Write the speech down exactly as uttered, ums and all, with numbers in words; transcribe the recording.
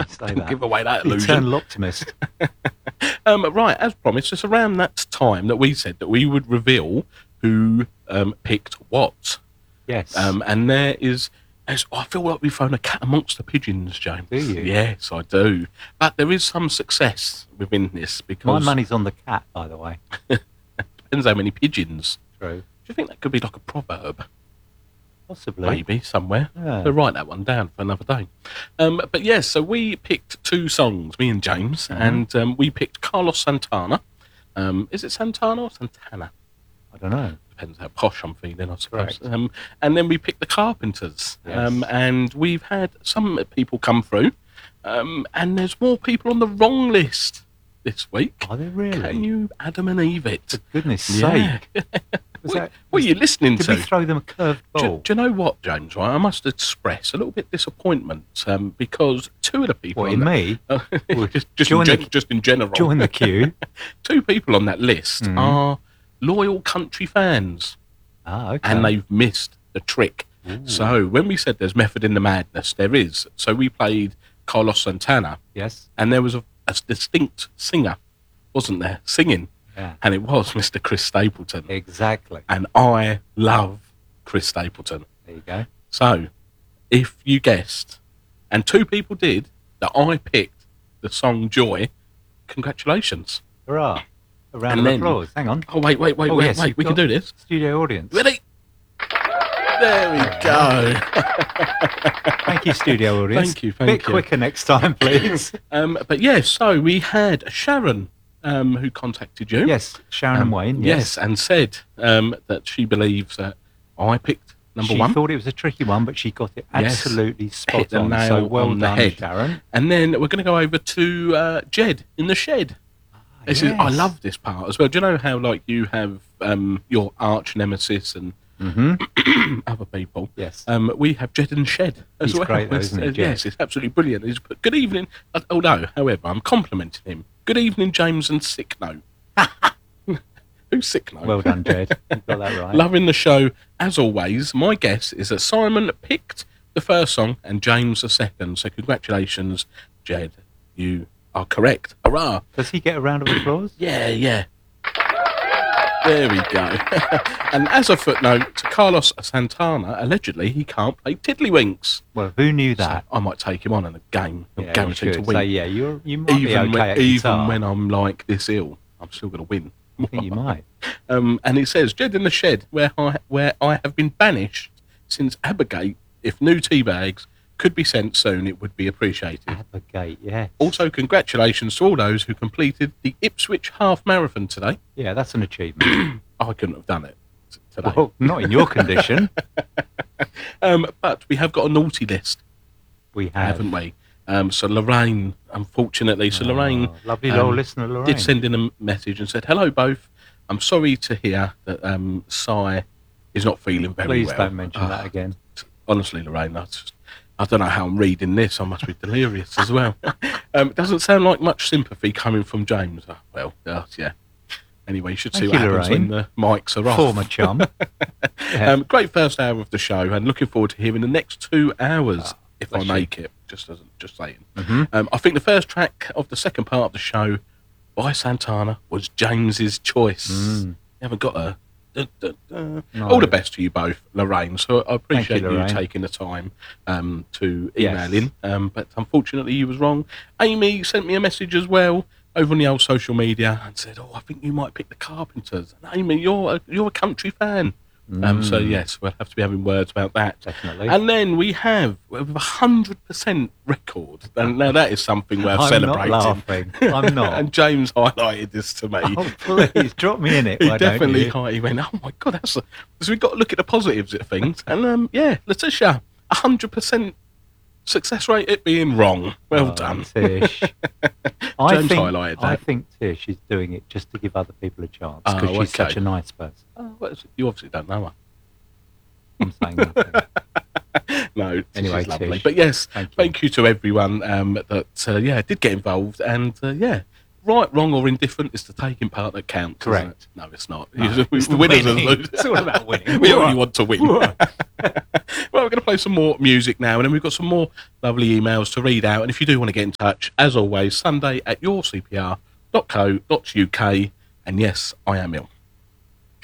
Say that. Give away that illusion. Eternal optimist. um, right, as promised, it's around that time that we said that we would reveal who um, picked what. Yes. Um, and there is, as I feel like we've thrown a cat amongst the pigeons, James. Do you? Yes, I do. But there is some success within this because My money's on the cat, by the way. depends how many pigeons. True. Do you think that could be like a proverb? Possibly. Maybe somewhere. Yeah. So write that one down for another day. Um, but yes, so we picked two songs, me and James, Mhm. and um, we picked Carlos Santana. Um, is it Santana or Santana? I don't know. Depends how posh I'm feeling, I suppose. Correct. Um, and then we picked the Carpenters. Yes. Um, and we've had some people come through. Um, and there's more people on the wrong list this week. Are they really? Can you Adam and Eve it? For goodness Yeah. sake. Was What, that- what are you listening Did to? we throw them a curved Do, ball? do you know what, James? Right, I must express a little bit disappointment um, because two of the people What, on in that- me? Uh, just, just, in join gen- the- just in general, Join the queue. two people on that list Mhm. are loyal country fans, Ah, okay. and they've missed the trick. Ooh. So when we said there's method in the madness, there is. So we played Carlos Santana, Yes. and there was a, a distinct singer, wasn't there, singing, Yeah. and it was Mister Chris Stapleton. Exactly. And I love Chris Stapleton. There you go. So, if you guessed, and two people did, that I picked the song Joy, congratulations. Hurrah. A round And of then- applause. Hang on. Oh, wait, wait, wait, Oh, wait, yes, wait, you've we can got- do this. Studio audience. Ready? There we go. Thank you, studio audience. Thank you, thank Bit you. quicker next time, please. Um, but yes, so we had Sharon um, who contacted you. Yes, Sharon Um, and Wayne. Yes, Yes. and said um, that she believes that I picked number she one. thought it was a tricky one, but she got it Yes. absolutely spot Hit the on. nail So well on the done, head. Sharon. And then we're going to go over to uh, Jed in the shed. This is, I yes. love this part as well. Do you know how like you have um, your arch nemesis and Mm-hmm. other people? Yes. Um, we have Jed in the shed as He's well. great though, It's- isn't he, uh, Jed? yes, it's absolutely brilliant. He's put, good evening. Uh, although, however, I'm complimenting him. Good evening, James and Sick Note. Who's Sick Note? Well done, Jed. You got that right. Loving the show as always. My guess is that Simon picked the first song and James the second. So congratulations, Jed. You are correct. Hurrah! Does he get a round of applause? Yeah, yeah. There we go. And as a footnote, to Carlos Santana, allegedly he can't play Tiddlywinks. Well, who knew So that? I might take him on in a game. I'm Yeah, you guaranteed to should. win. So, yeah, you're, you might be even okay when, at even guitar. when I'm like this ill, I'm still going to win. I think you might. Um, and it says, Jed in the shed, where I, where I have been banished since Abergate. If new tea bags could be sent soon, it would be appreciated. Abergate, yeah. Also, congratulations to all those who completed the Ipswich Half Marathon today. Yeah, that's an achievement. I couldn't have done it t- today. Well, not in your condition. Um, but we have got a naughty list, We have. haven't we? Um, so Lorraine, unfortunately, so Lorraine Oh, lovely little um, listener, Lorraine. did send in a message and said, hello both. I'm sorry to hear that um, Si is not feeling very Please well. don't mention Ah, that again. Honestly, Lorraine, that's just, I don't know how I'm reading this. I must be delirious as well. Um, it doesn't sound like much sympathy coming from James. Oh, well, uh, yeah. Anyway, you should see Thank what you, happens Lorraine. when the mics are off. Former chum. Yeah. Um, great first hour of the show, and looking forward to hearing the next two hours Ah, if I bless you. make it. Just as, just saying. Mhm. Um, I think the first track of the second part of the show by Santana was James's choice. Mm. You haven't got a. Dun, dun, dun. No. All the best to you both, Lorraine. So I appreciate you, Lorraine. taking the time um, to Yes. email in. Um, but unfortunately, you was wrong. Amy sent me a message as well over on the old social media and said, "Oh, I think you might pick the Carpenters." And Amy, you're a, you're a country fan. Um, so Mm. yes, we'll have to be having words about that. Definitely. And then we have with a hundred percent record. And now that is something worth I'm celebrating. not laughing. I'm not. And James highlighted this to me. Oh, please, drop me in it. He Why don't definitely you? hi- he went, oh my god, that's a, so we've got to look at the positives of things. And um, yeah, Letitia, a hundred percent success rate at being wrong. Well Oh, done. Tish. I James think, highlighted I that. think Tish is doing it just to give other people a chance Oh, because she's okay. such a nice person. Oh, well, you obviously don't know her. I'm saying nothing. No, this Anyway, is lovely. Tish, But yes, thank you. thank you to everyone um, that uh, yeah did get involved, and uh, yeah, right, wrong, or indifferent. It's the taking part that counts. isn't Correct. it? No, it's not. No, we, it's the winners and winning. losers. It's all about winning. We only want to win. well, we're going to play some more music now, and then we've got some more lovely emails to read out. And if you do want to get in touch, as always, Sunday at your c p r dot co dot u k. And yes, I am ill.